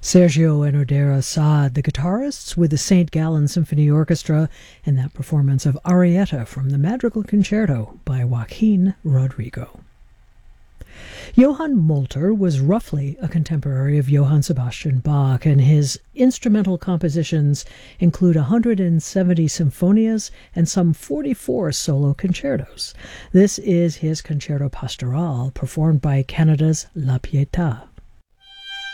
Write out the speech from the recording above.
Sergio and Odera Saad, the guitarists with the St. Gallen Symphony Orchestra, in that performance of Arietta from the Madrigal Concerto by Joaquin Rodrigo. Johann Molter was roughly a contemporary of Johann Sebastian Bach, and his instrumental compositions include 170 symphonias and some 44 solo concertos. This is his Concerto Pastoral, performed by Canada's La Pietà.